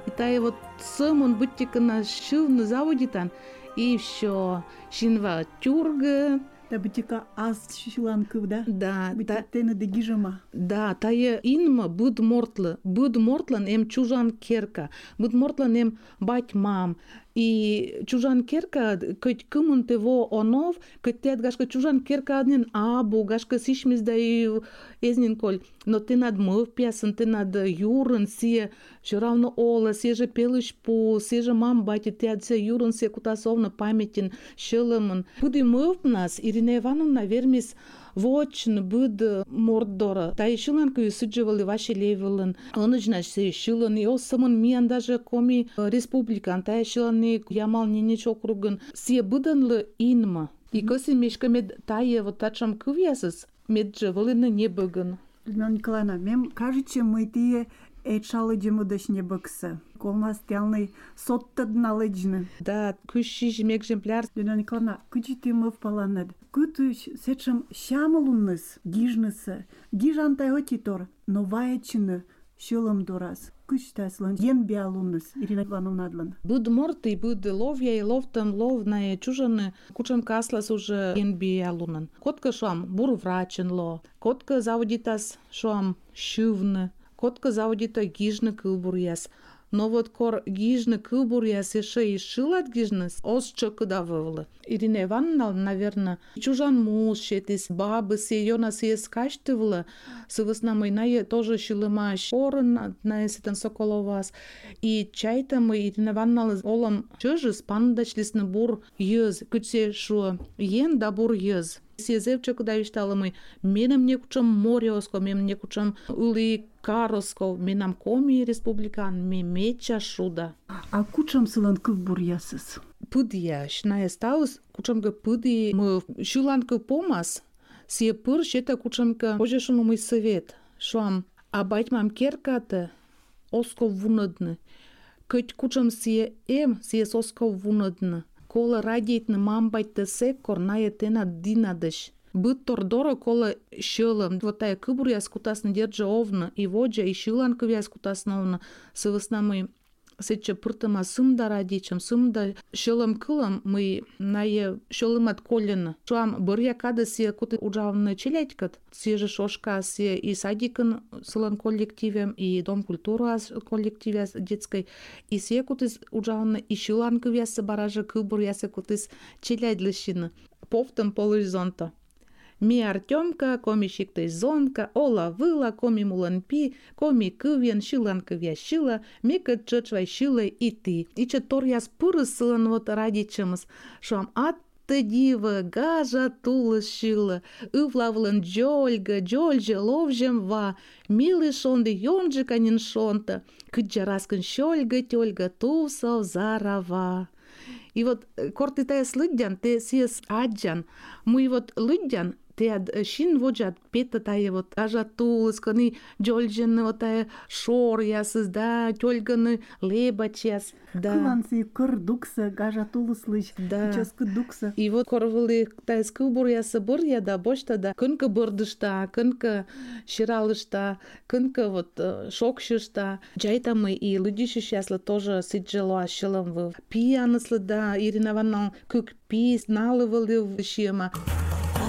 И тая вот сымон будьте на шилны заводитан, и все, шинва тюрга. Да бутика аз шиланков, да? Да, тена де гижама. Да, тая инма буд мортлан эм чужан керка, буд мортлан эм бать мам. И чужан керка, кыть кымын тево онов, кыть тет гашка чужан керка аднен абу, гашка сишмиз да и эзнин коль. Но ты над мыв пясын, ты над юрын, се, все равно ола, се же пелыш пу, се же мам бати, ты ад се юрын, се кутасовна памятин, шылымын. Буды мыв нас, Ирина Ивановна, вермис, вочн буд мордора. Та и шиланку судживали ваши левелын. Он жнаш се шилан, и осамын миян даже коми республикан, та и шиланы ямал ненеч округын. Се буданлы инма. И коси мешка мед тае вот тачам кывьясыз, мед живалыны не быгын. Людмила Николаевна, мем кажется, мы тие эчалы демудаш не быксы. Колмас тялный соттадын алыджны. Да, күші жемек жемпляр. Людмила Николаевна, күчі темы впаланады. Күтүш сечем шамылунныс, гижнысы. Гижантай отитор, новаячыны, шылым дурас. Күш таслан, ен биалунныс, Ирина Ивановна адлан. Буд морты, буд ловья и ловтам ловная чужаны, кучам каслас уже ен биалунан. Котка шуам бур врачен ло, котка заводитас шуам шывны, котка заводита гижны кылбурьяс. Но вот кор гижны кылбурьяс еще и шилат гижныс, ос чоку давывлы. Ирина Ивановна, наверное, чужан муж, шетис бабы, се ёна се скаштывла, сывыснамы на тоже шилымаш орын на сетен соколовас. И чайта мы Ирина Ивановна олам чөжі спандачлисны бур йыз, күтсе шу ен да бур йыз. Сезев чоку давишталы мы, менем не кучам море оско, менем не кучам ули кароско, менам коми республикан, меча шуда. А кучам сылан кылбурьясыз? Пыдияш, на естаус, кучамга пыди, мы шиланка помас, се пыр, шета кучамка, ожешуну мой совет, шуам, абайт мам керката, оско вунадны, кыть кучам се оско вунадны. Кола радиетны мамбайтты секкор на тена динадыш. Быт тордора кола шылым. Вот тая кыбур яс кутасны держа овна, и воджа, и шилан кыв яс кутасны овна. Сывыснамы сетче пыртыма сымда радичам, сымда шылым кылым мы на шылымат колена. Шуам бырья када се куты уджавны челядькат. Се же шошка се и садикын сылан коллективем, и дом культуры коллективе детской. И се кутыс уджавны, и шилан кыв ясы баража кыбур ясы кутыс челядлыщины. Повтым полуизонта. Ми Артемка, коми щиктай зонка, ола вила, коми муланпи, коми кывен, шилан кывя шила, мека чачвай шилай и ты. И чатор я спырысылан вот ради чемыс, шуам атты дива, гажа тулы шила, ывлавлан джольга, джольже ловжем ва, милый шонды йонжи канин шонта, кыджараскан щольга, тёльга тусов зарава. И вот корты тая слыдян, те сиес аджан, мы вот лыдян, те ад шин воджат пета тая вот ажатулыс, каны джольжен вот тая шор ясыз, да, тёльганы лебачяс, да. Кылансы кырдукса, ажатулыс лыч, да. Часкы дукса. И вот корвылы тая скылбур ясы бырья, да, бошта, да, кынка бырдышта, кынка ширалышта, кынка вот шокшышта. Джайтамы и лыдиши счастла тоже сиджело ашылым в пьяныслы, да, Ирина Ивановна, кык пис, налывали в шема.